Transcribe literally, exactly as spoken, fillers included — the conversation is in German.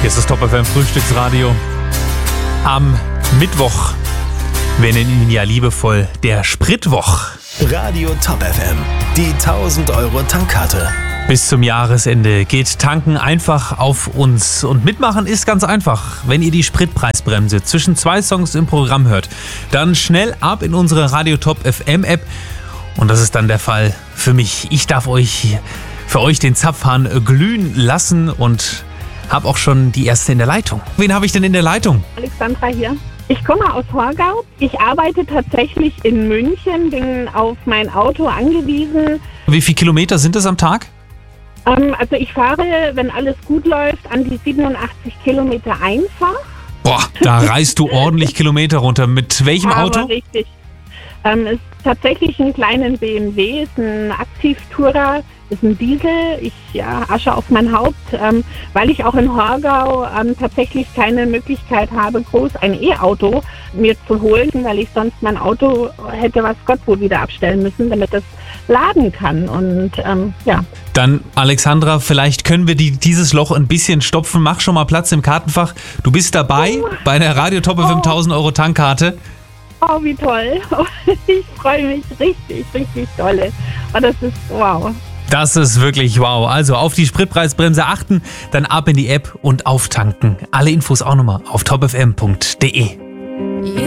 Hier ist das Top F M Frühstücksradio. Am Mittwoch, wir nennen ihn ja liebevoll der Spritwoch. Radio Top F M, die tausend Euro Tankkarte. Bis zum Jahresende geht Tanken einfach auf uns. Und mitmachen ist ganz einfach. Wenn ihr die Spritpreisbremse zwischen zwei Songs im Programm hört, dann schnell ab in unsere Radio Top F M App. Und das ist dann der Fall für mich. Ich darf euch für euch den Zapfhahn glühen lassen und habe auch schon die erste in der Leitung. Wen habe ich denn in der Leitung? Alexandra hier. Ich komme aus Horgau. Ich arbeite tatsächlich in München, bin auf mein Auto angewiesen. Wie viele Kilometer sind es am Tag? Ähm, also ich fahre, wenn alles gut läuft, an die siebenundachtzig Kilometer einfach. Boah, da reißt du ordentlich Kilometer runter. Mit welchem Aber Auto? Richtig. Ähm, ist tatsächlich ein kleinen B M W, ist ein Aktiv-Tourer, ist ein Diesel. Ich ja, Asche auf mein Haupt, ähm, weil ich auch in Horgau ähm, tatsächlich keine Möglichkeit habe, groß ein E-Auto mir zu holen, weil ich sonst mein Auto hätte was Gott wohl wieder abstellen müssen, damit es laden kann. Und ähm, ja. Dann, Alexandra, vielleicht können wir die, dieses Loch ein bisschen stopfen. Mach schon mal Platz im Kartenfach. Du bist dabei Oh. bei der Radio Top F M tausend Euro Tankkarte. Oh, wie toll. Ich freue mich richtig, richtig dolle. Oh, das ist wow. Das ist wirklich wow. Also auf die Spritpreisbremse achten, dann ab in die App und auftanken. Alle Infos auch nochmal auf top f m punkt d e.